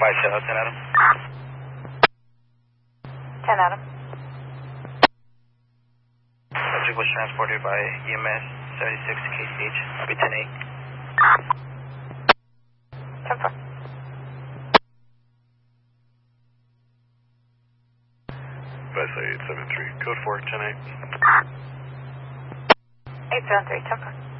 shout out 10 Adam. 10 Adam. Subject was transported by EMS 76 to KCH. I'll be 10-8. 10-4. Vice 873, code 4, 10-8. 873, 10-4.